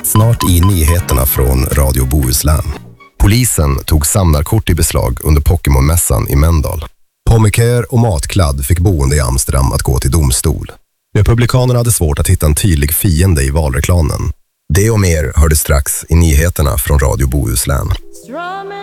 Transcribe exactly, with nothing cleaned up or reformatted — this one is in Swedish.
Snart i nyheterna från Radio Bohuslän. Polisen tog samlarkort i beslag under Pokémon-mässan i Mölndal. Pommeköer och matkladd fick boende i Amsterdam att gå till domstol. Republikanerna hade svårt att hitta en tydlig fiende i valreklamen. Det och mer hörde strax i nyheterna från Radio Bohuslän.